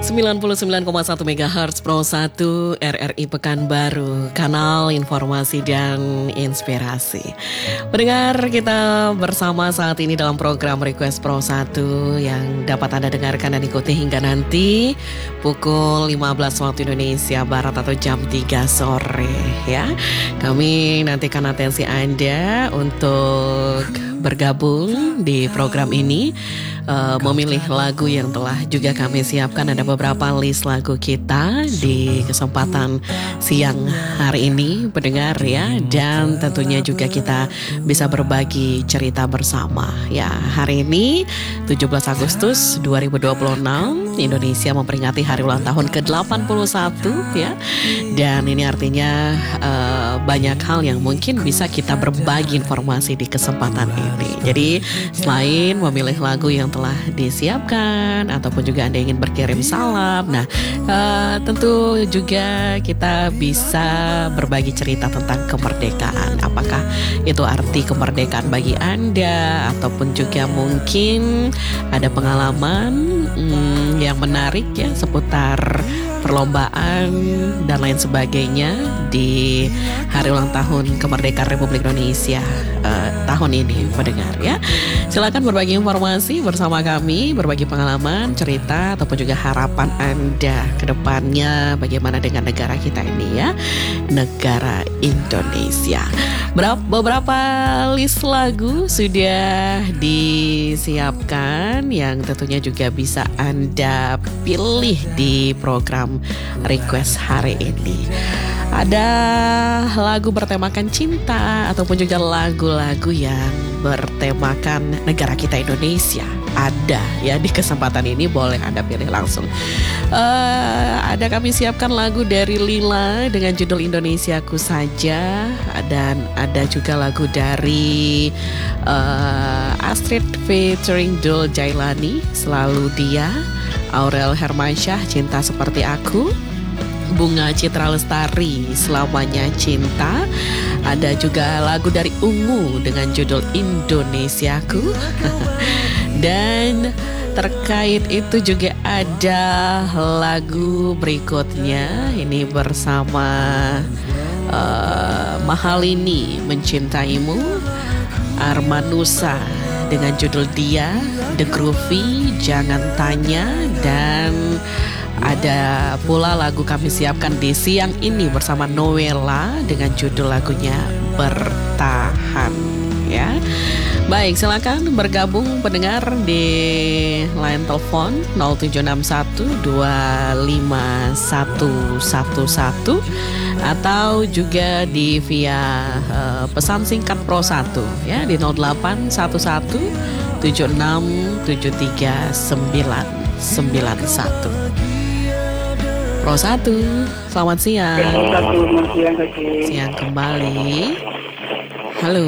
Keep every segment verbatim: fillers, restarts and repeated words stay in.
sembilan puluh sembilan koma satu megahertz Pro satu R R I Pekanbaru, kanal informasi dan inspirasi. Pendengar, kita bersama saat ini dalam program Request Pro satu yang dapat Anda dengarkan dan ikuti hingga nanti pukul lima belas waktu Indonesia Barat atau jam tiga sore ya. Kami nantikan atensi Anda untuk bergabung di program ini, uh, memilih lagu yang telah juga kami siapkan. Ada beberapa list lagu kita di kesempatan siang hari ini, pendengar ya, dan tentunya juga kita bisa berbagi cerita bersama ya. Hari ini tujuh belas Agustus dua ribu dua puluh enam, Indonesia memperingati hari ulang tahun ke delapan puluh satu ya, dan ini artinya uh, banyak hal yang mungkin bisa kita berbagi informasi di kesempatan ini. Jadi selain memilih lagu yang telah disiapkan ataupun juga Anda ingin berkirim salam, nah uh, tentu juga kita bisa berbagi cerita tentang kemerdekaan. Apakah itu arti kemerdekaan bagi Anda, ataupun juga mungkin ada pengalaman hmm, yang menarik ya seputar perlombaan dan lain sebagainya di hari ulang tahun kemerdekaan Republik Indonesia uh, tahun ini, pendengar ya. Silakan berbagi informasi bersama kami, berbagi pengalaman, cerita ataupun juga harapan Anda ke depannya bagaimana dengan negara kita ini ya, negara Indonesia. Beberapa list lagu sudah disiapkan yang tentunya juga bisa Anda pilih di program Request hari ini. Ada lagu bertemakan cinta ataupun juga lagu-lagu yang bertemakan negara kita Indonesia. Ada ya di kesempatan ini, boleh Anda pilih langsung. Uh, ada kami siapkan lagu dari Lila dengan judul Indonesiaku Saja, dan ada juga lagu dari uh, Astrid featuring Dul Jailani, Selalu Dia, Aurel Hermansyah, Cinta Seperti Aku, Bunga Citra Lestari, Selamanya Cinta. Ada juga lagu dari Ungu dengan judul Indonesiaku. Dan terkait itu juga ada lagu berikutnya, ini bersama uh, Mahalini, Mencintaimu, Armanusa dengan judul Dia, The Groovy, Jangan Tanya, dan ada pula lagu kami siapkan di siang ini bersama Noella dengan judul lagunya Bertahan ya. Baik, silakan bergabung pendengar di line telepon nol tujuh enam satu dua lima satu satu satu atau juga di via uh, pesan singkat Pro satu ya di nol delapan satu satu tujuh enam tujuh tiga sembilan sembilan satu. Pro satu, selamat siang. Siang, siang kembali. Halo.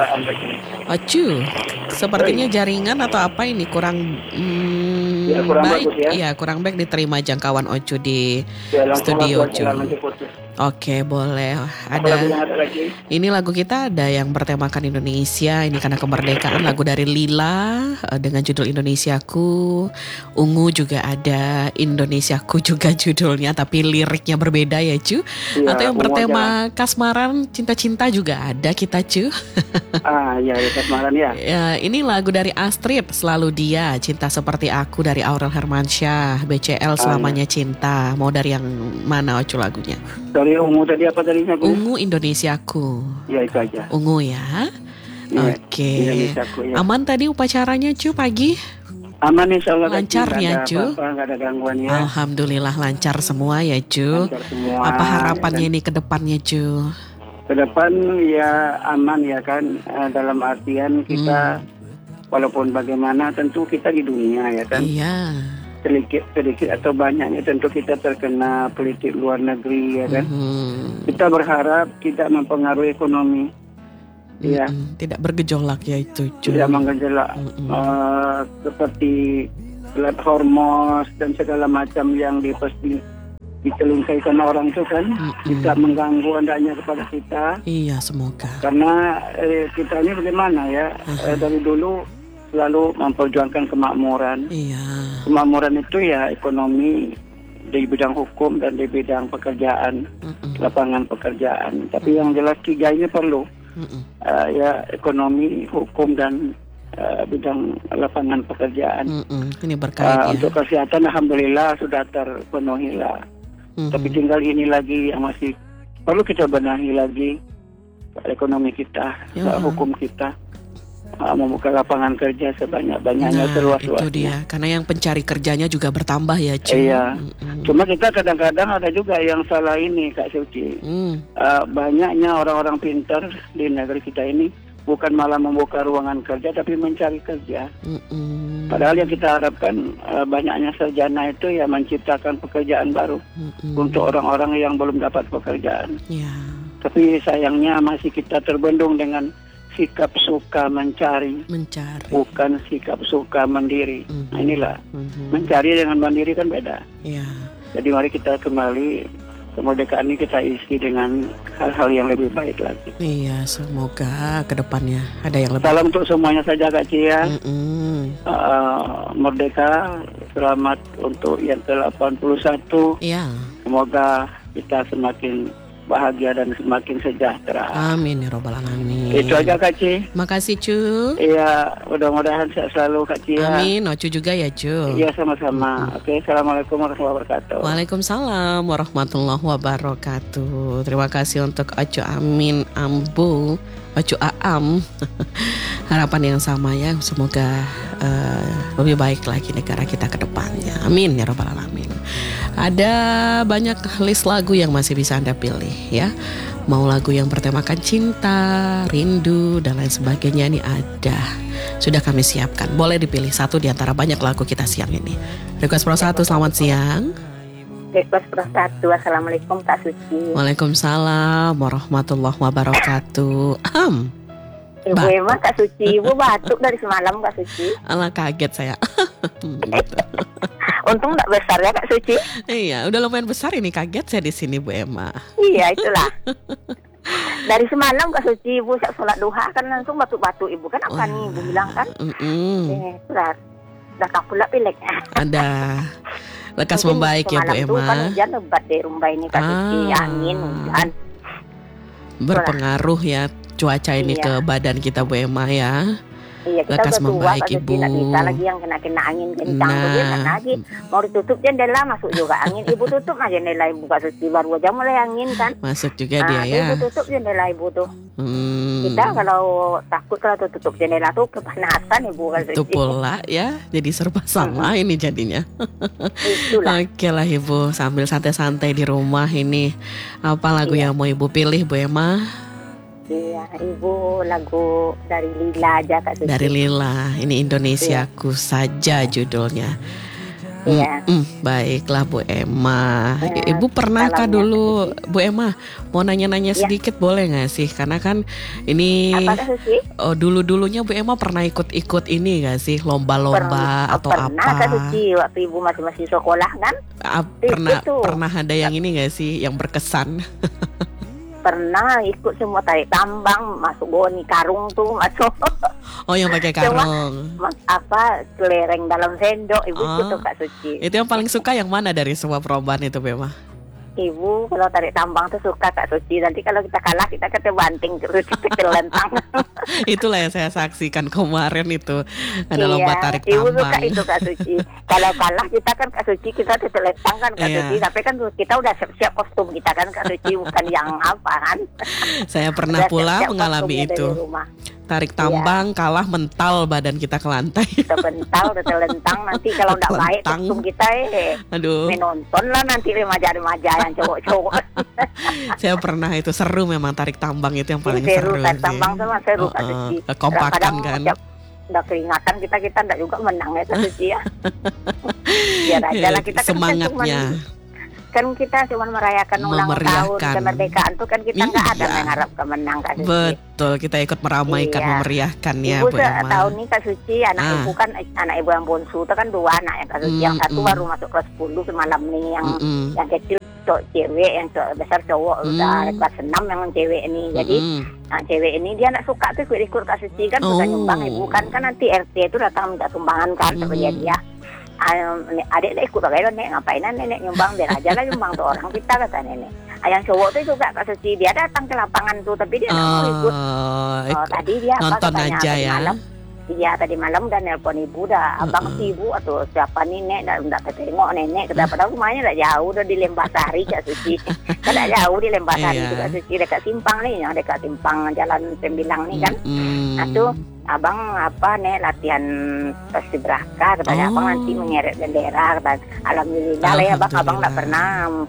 Ocu, sepertinya jaringan atau apa ini kurang hmm, ya, kurang baik. Bagus, ya. ya, kurang baik diterima jangkauan Ocu di ya, studio Ocu. Oke, boleh. Ada, ada ini lagu kita ada yang bertemakan Indonesia. Ini karena kemerdekaan, lagu dari Lila dengan judul Indonesiaku. Ungu juga ada, Indonesiaku juga judulnya, tapi liriknya berbeda ya Cu. Ya, atau yang bertema aja. Kasmaran, cinta-cinta juga ada kita Cu. Ah ya, ya kasmaran ya. Ya, ini lagu dari Astrid, Selalu Dia, Cinta Seperti Aku dari Aurel Hermansyah, B C L Selamanya ah, ya. Cinta. Mau dari yang mana Ocu lagunya? Dari Ungu tadi apa tadinya? Ungu Indonesiaku. Ya itu aja. Ungu ya. ya Oke. Okay. Ya. Aman tadi upacaranya Cu pagi? Aman insya Allah. Lancarnya Cu? Nggak ada gangguannya. Alhamdulillah lancar semua ya Cu. Lancar semua. Apa harapannya ya, ini ke depannya Cu? Ke depan ya aman ya kan. Dalam artian kita hmm. walaupun bagaimana tentu kita di dunia ya kan. Iya. sedikit sedikit atau banyaknya tentu kita terkena politik luar negeri ya kan. Mm-hmm. Kita berharap tidak mempengaruhi ekonomi. Mm-hmm. Ya. Tidak bergejolak ya itu. Tidak bergejolak mm-hmm. uh, seperti Hormuz dan segala macam yang dipasti dicelingkai sama orang itu kan. Mm-hmm. Tidak mengganggu andanya kepada kita. Iya, semoga. Karena eh, kita ini bagaimana ya, mm-hmm. eh, dari dulu selalu memperjuangkan kemakmuran. Iya. Kemakmuran itu ya ekonomi di bidang hukum dan di bidang pekerjaan, Mm-mm. lapangan pekerjaan. Tapi Mm-mm. yang jelas tiga ini perlu, uh, ya ekonomi, hukum dan uh, bidang lapangan pekerjaan. Mm-mm. Ini berkait uh, ya. Untuk kesehatan alhamdulillah sudah terpenuhi lah. Mm-hmm. Tapi tinggal ini lagi yang masih perlu kita benahi lagi, ekonomi kita, ya. Hukum kita. Uh, membuka lapangan kerja sebanyak-banyaknya, nah, seluas-luasnya. Itu dia, karena yang pencari kerjanya juga bertambah ya, Ci. Iya. Mm-mm. Cuma kita kadang-kadang ada juga yang salah ini, Kak Suci. Mm. Uh, banyaknya orang-orang pintar di negeri kita ini bukan malah membuka ruangan kerja, tapi mencari kerja. Mm-mm. Padahal yang kita harapkan uh, banyaknya sarjana itu ya menciptakan pekerjaan baru Mm-mm. untuk orang-orang yang belum dapat pekerjaan. Yeah. Tapi sayangnya masih kita terbendung dengan sikap suka mencari, mencari, bukan sikap suka mandiri. Mm-hmm. Nah, inilah mm-hmm. mencari dengan mandiri kan beda. Yeah. Jadi mari kita kembali kemerdekaan ini kita isi dengan hal-hal yang lebih baik lagi. Iya, semoga kedepannya ada yang lebih. Salam untuk semuanya saja Kak Cia. Mm-hmm. uh, Merdeka, selamat untuk yang ke delapan puluh satu. Iya. Yeah. Semoga kita semakin bahagia dan semakin sejahtera. Amin ya robbal alamin. Itu aja Kak Ci. Makasih Cu. Iya, mudah-mudahan sehat selalu Kak Ci. Amin, Ocu juga ya Cu. Iya sama-sama. Hmm. Oke, assalamualaikum warahmatullahi wabarakatuh. Waalaikumsalam warahmatullahi wabarakatuh. Terima kasih untuk Ocu Amin Ambu, Ocu Aam. Harapan yang sama ya, semoga uh, lebih baik lagi negara kita ke depannya. Amin ya robbal alamin. Ada banyak list lagu yang masih bisa Anda pilih ya. Mau lagu yang bertemakan cinta, rindu dan lain sebagainya ini ada. Sudah kami siapkan. Boleh dipilih satu di antara banyak lagu kita siang ini. Request Pro satu, selamat siang. Request Pro satu, assalamualaikum Kak Suci. Waalaikumsalam warahmatullahi wabarakatuh. Am. Ibu ba- emang Kak Suci, Ibu batuk dari semalam Kak Suci. Alah kaget saya. Gitu. Untung enggak besar ya Kak Suci. Iya, udah lumayan besar ini, kaget saya di sini Bu Emma. Iya, itulah. Dari semalam Kak Suci Ibu sholat duha kan langsung batuk-batuk Ibu kan apa nih Ibu bilang kan? Eh, berat. Dah tak pula pileknya. Ada. Lekas mungkin membaik ya Bu Emma. Itu kan hujan lebat di rumah ini Kak Suci, ah. angin, hujan. Berpengaruh ya cuaca ini iya. ke badan kita Bu Emma ya. Iya, kita lekas udah membaik tua, Ibu. Tidak bisa lagi yang kena-kena angin kencang nah. tuh kan lagi. Mau ditutup jendela masuk juga angin. Ibu tutup aja jendela Ibu Kak Suci, baru aja mulai angin kan. Masuk juga nah, dia ya. Ibu tutup jendela Ibu tuh. Hmm. Kita kalau takut kalau tutup jendela tuh kepanasan Ibu Kak Suci. Itu pula ya, jadi serba salah hmm. ini jadinya. Itulah. Oke lah Ibu, sambil santai-santai di rumah ini. Apa lagu iya. yang mau Ibu pilih Bu Emma? Iya, Ibu lagu dari Lila aja Kak Suci. Dari Lila, ini Indonesiaku iya. saja judulnya. Iya. Mm, mm, baiklah Bu Emma. Ya, Ibu pernahkah dulu Bu Emma mau nanya-nanya ya. sedikit boleh nggak sih? Karena kan ini oh, dulu-dulunya Bu Emma pernah ikut-ikut ini nggak sih lomba-lomba per, atau pernah, apa? Pernah Kak Suci waktu Ibu masih masih sekolah kan? A, pernah itu. pernah ada yang ini nggak sih yang berkesan? Pernah ikut semua tarik tambang, masuk goni karung tuh masuk. Oh yang pakai karung. Cuma, apa kelereng dalam sendok Ibu oh, ikut tuh Kak Suci. Itu yang paling suka yang mana dari semua perlombaan itu Bema? Ibu kalau tarik tambang tuh suka Kak Suci. Nanti kalau kita kalah kita kata banting terus kita terlentang. Itulah yang saya saksikan kemarin itu ada iya, lomba tarik Ibu tambang. Ibu suka itu Kak Suci. Kalau kalah kita kan Kak Suci kita terlentang kan Kak iya. Suci. Tapi kan kita udah siap-siap kostum kita kan Kak Suci bukan yang apa kan. Saya pernah udah pula siap-siap mengalami itu. Tarik tambang iya. kalah mental badan kita ke lantai. Kita bental, udah terlentang nanti kalau udah baik kostum kita eh. Aduh. Menonton lah nanti remaja-remaja yang cowok-cowok. Saya pernah itu seru memang tarik tambang itu yang paling seru. Seru tarik tambang sama seru Kak Suci. Uh, uh, Kompakan kan. Udah keringatan kita kita enggak juga menang ya Kak Suci ya. Biar aja lah kita semangatnya. Kan kita cuma merayakan ulang tahun kemerdekaan tuh kan kita nggak iya. ada mengharap kemenang Kak Suci. Betul, kita ikut meramaikan, iya. memeriahkan ya Ibu Bu Emma. Tahun ini Kak Suci anak ah. ibu kan anak ibu yang bonsu itu kan dua anak ya Kak Suci. Mm, yang satu mm. baru masuk kelas sepuluh semalam nih yang mm, mm. yang kecil cowok cewek, yang cowok besar cowok Hmm. udah kelas enam yang cewek ini. Jadi Mm-mm. nah, cewek ini dia nak suka tuh ikut-ikut Kak Suci kan suka Oh. nyumbang ibu kan kan nanti R T itu datang minta sumbangan kan sama dia Mhm. dia. Ah, adik dah ikut pakai nek ngapain nenek nyumbang biar aja lah nyumbang tuh orang kita kata nenek. Ah, yang cowok tuh juga Kak Suci dia datang ke lapangan tuh tapi dia nggak mau ikut. Oh, Oh, ikut. tadi dia apa Nonton katanya aja tadi ya. malam. Iya tadi malam udah nelpon ibu dah abang Mm-mm. si ibu atau siapa nih nek dah udah tengok nenek kita padahal rumahnya udah jauh udah di Lembasari Kak Suci kan udah jauh di Lembasari Iya. itu Kak Suci dekat simpang nih yang dekat simpang jalan Sembilang nih kan. Mm-mm. Nah tuh abang apa nek latihan pasti beraka katanya Oh. abang nanti mengeret bendera kata alhamdulillah lah ya abang abang nggak pernah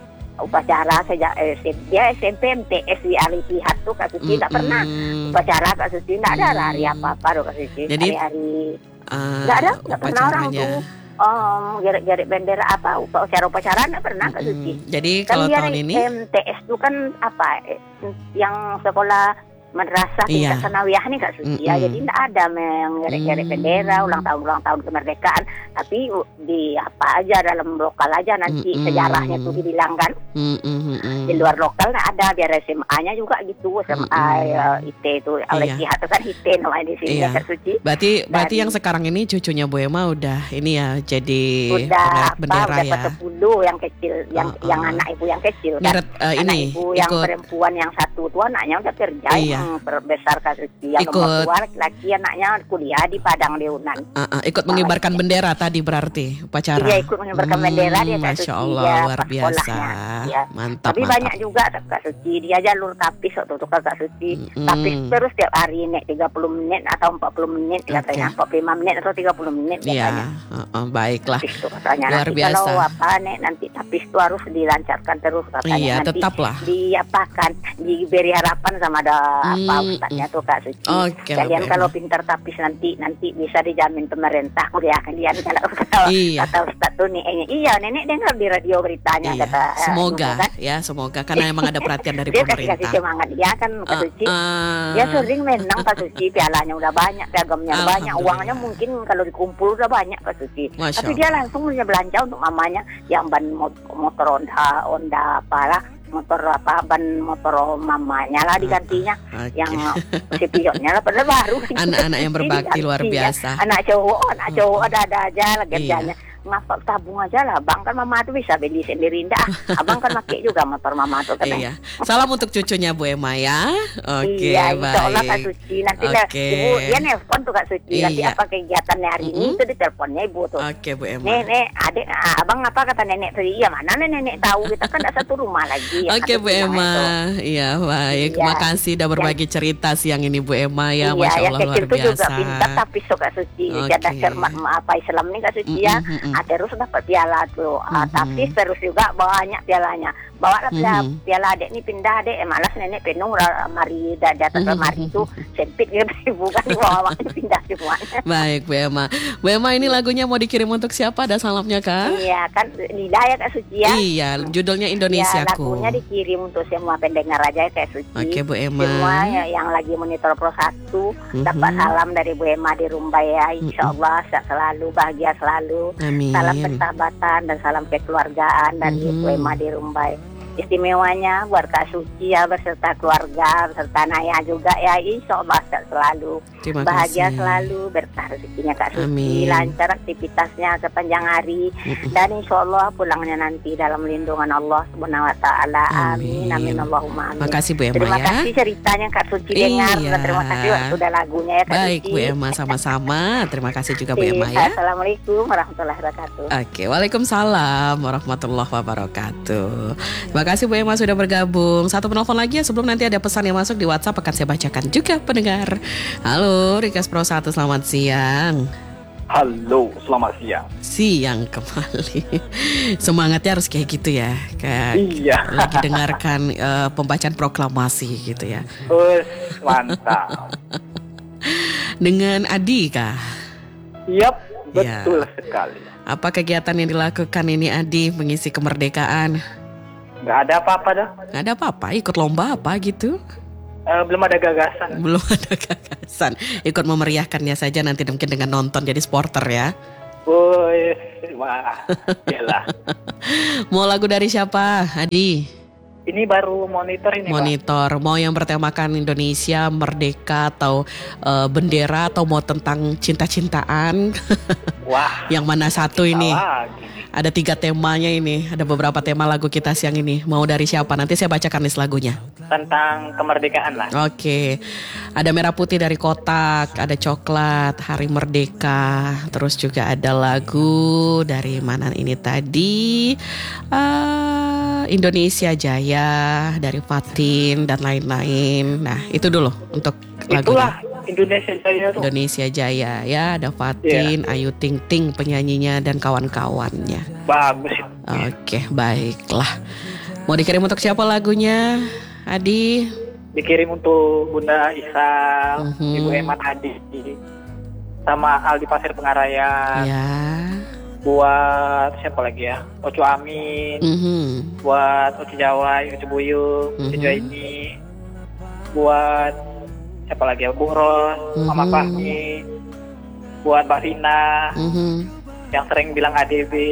upacara sejak eh, dia S M P M T S di Ali Pihak tuh Kak Suci tak pernah Mm-mm. upacara Kak Suci nggak ada hari apa-apa tuh Kak Suci Jadi, hari-hari Ah, nggak ada nggak pernah orang upacaranya. tuh um, geret-geret bendera apa upacara-upacara nggak pernah Kak Suci. Mm-mm. Jadi Kan kalau dia tahun nih, ini M T S itu kan apa eh, yang sekolah madrasah tingkat Iya. sanawiyah nih Kak Suci ya. Mm-mm. Jadi tidak ada yang geret-geret Mm. bendera ulang tahun ulang tahun kemerdekaan tapi di apa aja dalam lokal aja nanti Mm-mm. sejarahnya tuh dibilangkan. Mm-mm. Di luar lokal nggak ada biar S M A-nya juga gitu S M A Mm-mm. ya, I T itu oleh Iya. Jihad itu kan I T namanya di sini Iya. ya Kak Suci. Berarti berarti Dan- yang sekarang ini cucunya Bu Emma udah ini ya jadi Udah pengeret apa bendera udah ya. sepuluh yang kecil yang Uh-uh. yang anak ibu yang kecil kan. Ngeret eh, Anak ini ibu yang ikut perempuan yang satu tuh anaknya udah kerja Iya. yang berbesar Kak Suci. Yang Ikut. nomor dua laki-laki anaknya kuliah di Padang di Unan. ah, ah, ikut mengibarkan bendera tadi berarti upacara. Dia ikut mengibarkan bendera dia Kak Masya Suci, Allah dia luar pas biasa. sekolahnya. Iya. Mantap Tapi mantap. banyak juga Kak Suci dia jalur tapis waktu itu Kak Suci. Mm-mm. Tapis terus tiap hari nek tiga puluh menit atau empat puluh menit katanya. Oke. empat puluh lima menit atau tiga puluh menit katanya. Iya, ah, ah, baiklah. Tapis tuh katanya Luar nanti biasa. kalau apa nek nanti tapis itu harus dilancarkan terus katanya. Iya, nanti tetaplah. diapakan diberi harapan sama ada apa Mm, ustadznya tuh Kak Suci. Oke, Kalian Bapak kalau Emma. pintar tapis nanti nanti bisa dijamin pemerintah kuliah kalian kalau kalau Iya. kata ustadz tuh nih eh, iya nenek dengar di radio beritanya Iya, kata eh, semoga dulu kan. ya semoga karena emang ada perhatian dari Dia kasih kasih pemerintah. semangat dia kan Kak Ah, Suci. ah. Dia sering menang Kak Suci, pialanya udah banyak, piagamnya udah banyak, Alhamdulillah. uangnya mungkin kalau dikumpul udah banyak Kak Suci. Masya Tapi dia langsung punya belanja untuk mamanya yang ban mot- motor Honda, Honda apalah, motor apa ban motor mamanya lah digantinya. Oke. Yang si pionnya lah padahal baru. Anak-anak yang berbakti luar Diganti, biasa. ya. Anak cowok, anak cowok ada-ada aja lah Iya. kerjanya. Ngapa tabung aja lah bang kan mama tuh bisa beli sendiri ndak abang kan pakai juga motor mama tuh katanya. Iya. Salam untuk cucunya Bu Emma ya. Oke, Iya, insya Allah Kak baik. Suci. Nanti lah, Oke. ibu dia nelpon tuh Kak Suci. Nanti Iya. apa kegiatannya hari ini Mm-mm. itu diteleponnya ibu tuh. Oke, Bu Emma. Nenek, adik, ah, abang apa kata nenek tadi? Iya mana nenek tahu kita kan tidak satu rumah lagi. ya, Oke satu Bu rumah Emma, itu. iya baik. Iya. Makasih udah berbagi cerita siang ini Bu Emma ya, Iya, Masya yang Allah luar kecil tuh juga biasa. pintar tapi so Kak Suci. Oke. Cerdas cermat apa Islam nih Kak Suci ya. Mm-mm, mm-mm. Ah, terus dapat piala tuh. Ah, Mhm. Tapi terus juga banyak pialanya. Bawa lah piala, Mhm. piala adik nih pindah adik. Eh, malas nenek penuh lah, mari di atas Mhm. lemari itu sempit gitu ibu kan bawa pindah semuanya. Baik Bu Emma. Bu Emma ini lagunya mau dikirim untuk siapa? Ada salamnya kah? Iya kan Lida ya Kak Suci ya. Iya, judulnya Ya, Indonesiaku. lagunya dikirim untuk semua pendengar aja ya Kak Suci. Oke Bu Emma. Semua ya, yang lagi monitor Pro satu Mhm. dapat salam dari Bu Emma di Rumbai ya. Insya Allah sehat selalu, bahagia selalu. Amin. Salam persahabatan dan salam kekeluargaan dari Mhm. Bu Emma di Rumbai. Istimewanya buat Kak Suci ya beserta keluarga, beserta Naya juga ya. Insya Allah sehat selalu. Terima Bahagia kasih. selalu, berkah rezekinya Kak Suci, Amin. lancar aktivitasnya sepanjang hari, Mm-mm. dan insya Allah pulangnya nanti dalam lindungan Allah Subhanahu Wa Taala. Amin, Amin. amin, Allahumma amin. Makasih Bu Emma Terima ya. kasih ceritanya Kak Suci dengar, Iya. dan terima kasih waktu udah lagunya ya Kak Baik Suci. Bu Emma, sama-sama. Terima kasih juga Bu Iya, Emma ya. Assalamualaikum warahmatullahi wabarakatuh. Oke, Waalaikumsalam warahmatullahi wabarakatuh. Terima kasih Bu Emma sudah bergabung. Satu penelpon lagi ya sebelum nanti ada pesan yang masuk di WhatsApp akan saya bacakan juga pendengar. Halo, Rikas Pro satu, selamat siang. Halo, selamat siang. Siang kembali. Semangatnya harus kayak gitu ya, kayak Iya. lagi dengarkan eh, pembacaan proklamasi gitu ya. Us, mantap. Dengan Adi kah? Yap, Iya. betul sekali. Apa kegiatan yang dilakukan ini Adi mengisi kemerdekaan? Nggak ada apa-apa dah. Nggak ada apa-apa, ikut lomba apa gitu? Eh, belum ada gagasan. Belum ada gagasan. Ikut memeriahkannya saja nanti mungkin dengan nonton jadi supporter ya. Woi, wah, iyalah. Mau lagu dari siapa, Adi? Ini baru monitor ini, Monitor. Pak. Mau yang bertemakan Indonesia, merdeka atau uh, bendera atau mau tentang cinta-cintaan? Wah. Yang mana satu ini? Lagi. Ada tiga temanya ini. Ada beberapa tema lagu kita siang ini. Mau dari siapa? Nanti saya bacakan list lagunya. Tentang kemerdekaan lah. Oke. Ada merah putih dari Kotak, ada coklat, Hari Merdeka. Terus juga ada lagu dari mana ini tadi? Uh, Indonesia Jaya dari Fatin dan lain-lain. Nah, itu dulu untuk lagunya. Itulah Indonesia Jaya tuh. Indonesia Jaya ya, ada Fatin, yeah. Ayu Ting Ting penyanyinya dan kawan-kawannya. Bagus. Oke, baiklah. Mau dikirim untuk siapa lagunya, Adi? Dikirim untuk Bunda Isal, mm-hmm. Ibu Emat Adi, sama Aldi Pasir Pengarayan. Ya. Buat siapa lagi ya? Oco Amin. Mm-hmm. Buat Oci Jawa, Oci Buyung, mm-hmm. Oci Jaini. Buat siapa lagi ya? Bung Ros, mm-hmm. Mama Fahmi. Buat Mbak Vina. Mm-hmm. Yang sering bilang A D B.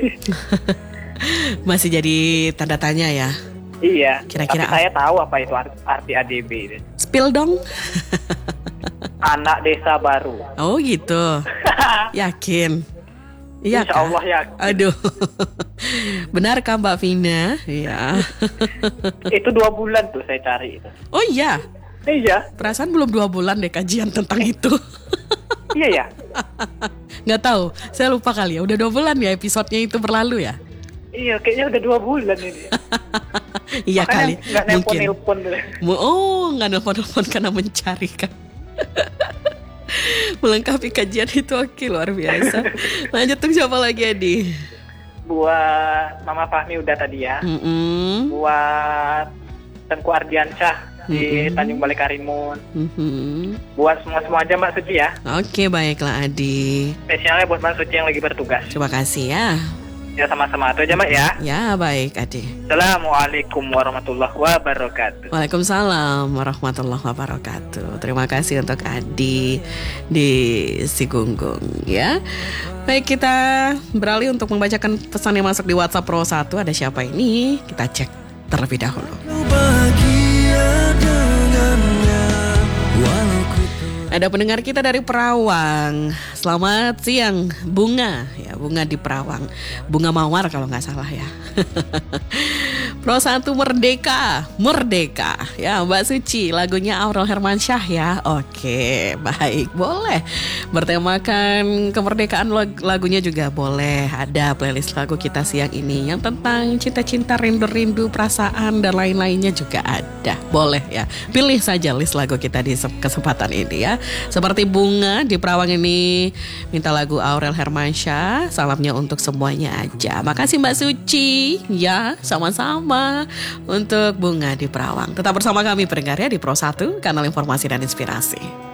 Masih jadi tanda tanya ya? Iya. Kira-kira tapi saya tahu apa itu arti A D B. Spill dong. Anak desa baru. Oh gitu. Yakin? Iya. Insya Allah yakin. Aduh. Benarkah Mbak Vina? Iya. Itu dua bulan tuh saya cari itu. Oh iya. Iya. Perasaan belum dua bulan deh kajian tentang itu. Iya ya. Nggak tahu. Saya lupa kali ya. Udah dua bulan ya episodenya itu berlalu ya. Iya, kayaknya udah dua bulan ini. Iya kali. Nggak nelpon-nelpon. Oh, nggak nelpon-nelpon karena mencari kan. Melengkapi kajian itu oke, luar biasa. Lanjut tuh siapa lagi, Adi? Buat Mama Fahmi udah tadi ya. Mm-mm. Buat Tengku Ardiansyah di mm-hmm. Tanjung Balai Karimun. Mm-hmm. Buat semua-semua aja Mbak Suci ya. Oke, baiklah Adi. Spesialnya buat Mbak Suci yang lagi bertugas. Terima kasih ya. Ya sama-sama itu aja Mbak ya. Ya baik Adi. Assalamualaikum warahmatullahi wabarakatuh. Waalaikumsalam warahmatullahi wabarakatuh. Terima kasih untuk Adi di Sigunggung ya. Baik, kita beralih untuk membacakan pesan yang masuk di WhatsApp Pro satu. Ada siapa ini? Kita cek terlebih dahulu. Ada pendengar kita dari Perawang. Selamat siang, Bunga. Ya, Bunga di Perawang. Bunga Mawar kalau nggak salah ya. Pro satu Merdeka, Merdeka. Ya, Mbak Suci, lagunya Aurel Hermansyah ya. Oke, baik, boleh. Bertemakan kemerdekaan, lagunya juga boleh. Ada playlist lagu kita siang ini yang tentang cinta-cinta, rindu-rindu, perasaan dan lain-lainnya juga ada. Boleh ya. Pilih saja list lagu kita di kesempatan ini ya. Seperti Bunga di Perawang ini minta lagu Aurel Hermansyah. Salamnya untuk semuanya aja. Makasih Mbak Suci. Ya, sama-sama untuk Bunga di Perawang. Tetap bersama kami pendengar ya di Pro satu, kanal informasi dan inspirasi.